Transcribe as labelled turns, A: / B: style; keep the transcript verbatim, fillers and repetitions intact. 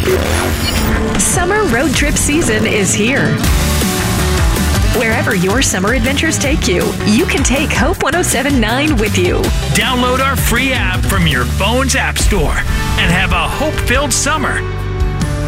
A: Summer road trip season is here. Wherever your summer adventures take you, you can take Hope one oh seven point nine with you.
B: Download our free app from your phone's app store and have a hope-filled summer